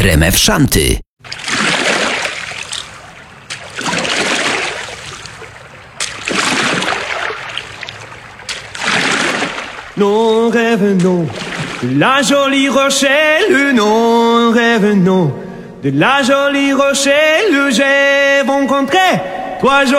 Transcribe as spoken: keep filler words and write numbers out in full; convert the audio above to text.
R M F Szanty. Nous revenons de la jolie Rochelle, nous revenons de la jolie Rochelle, j'ai rencontré toi.